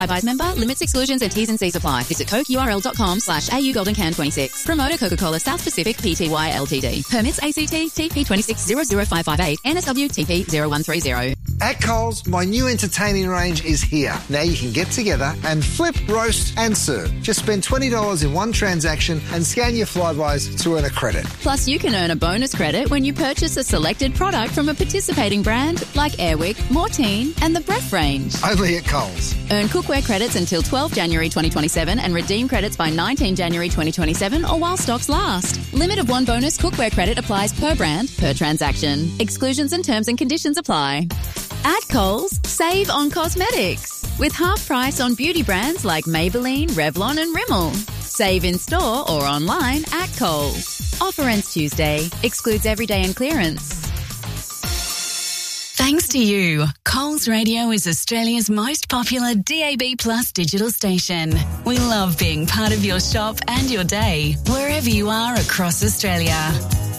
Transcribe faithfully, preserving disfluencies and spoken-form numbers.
Advise member, limits, exclusions and T's and C's apply. Visit cokeurl.com slash AU Golden Can twenty-six. Promoter Coca-Cola South Pacific Pty Ltd. Permits A C T T P two six zero zero five five eight N S W T P zero one three zero. At Coles, my new entertaining range is here. Now you can get together and flip, roast and serve. Just spend twenty dollars in one transaction and scan your Flybuys to earn a credit. Plus, you can earn a bonus credit when you purchase a selected product from a participating brand like Airwick, Mortein and the Bref range. Only at Coles. Earn cookware credits until twelfth January twenty twenty-seven and redeem credits by nineteenth January twenty twenty-seven or while stocks last. Limit of one bonus cookware credit applies per brand, per transaction. Exclusions and terms and conditions apply. At Coles, save on cosmetics with half price on beauty brands like Maybelline, Revlon and Rimmel. Save in store or online at Coles. Offer ends Tuesday. Excludes everyday and clearance. Thanks to you, Coles Radio is Australia's most popular D A B Plus digital station. We love being part of your shop and your day, wherever you are across Australia.